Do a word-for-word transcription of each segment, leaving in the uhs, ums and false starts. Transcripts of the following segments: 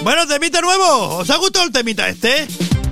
Bueno, temita nuevo. ¿Os ha gustado el temita este?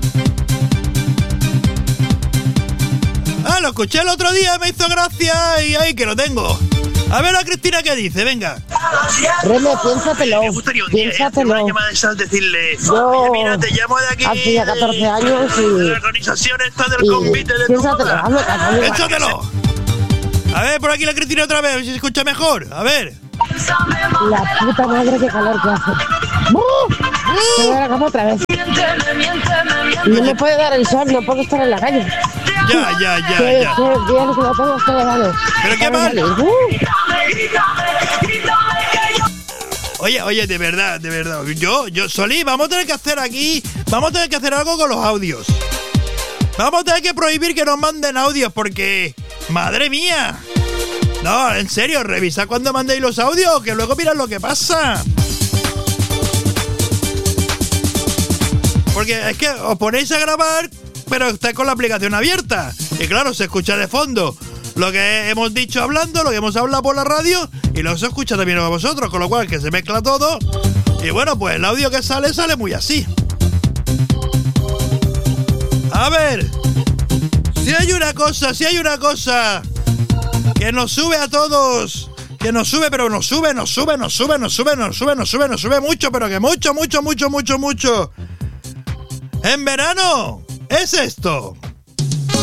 Ah, lo escuché el otro día, me hizo gracia y ahí que lo tengo. A ver a Cristina qué dice, venga. Reme, piénsatelo. Me gustaría un día, Piénsatelo. una llamada de esas, decirle, Yo oye, mira, te llamo de aquí. hace ya catorce años y... De la organización esta del y convite de tu piénsatelo, boda. hazme caso, amiga. ¡Échatelo! A ver, por aquí la Cristina otra vez, a ver si se escucha mejor. A ver. La puta madre, qué calor que hace. ¡Uh! Me voy a la cama otra vez. No me puede dar el sol, no puedo estar en la calle. Ya, ya, ya, Que ya. que bien que lo tengo este verano. Pero qué Para mal. salir. ¡Uh! Oye, oye, de verdad, de verdad. Yo, yo, Solí, vamos a tener que hacer aquí, vamos a tener que hacer algo con los audios. Vamos a tener que prohibir que nos manden audios porque, madre mía. No, en serio, revisad cuando mandéis los audios, que luego mirad lo que pasa. Porque es que os ponéis a grabar, pero estáis con la aplicación abierta. Y claro, se escucha de fondo lo que hemos dicho hablando, lo que hemos hablado por la radio, y luego se escucha también a vosotros, con lo cual que se mezcla todo. Y bueno, pues el audio que sale, sale muy así. A ver, si hay una cosa, si hay una cosa que nos sube a todos, que nos sube, pero nos sube, nos sube, nos sube, nos sube, nos sube, nos sube, nos sube mucho, pero que mucho, mucho, mucho, mucho, mucho. En verano, es esto.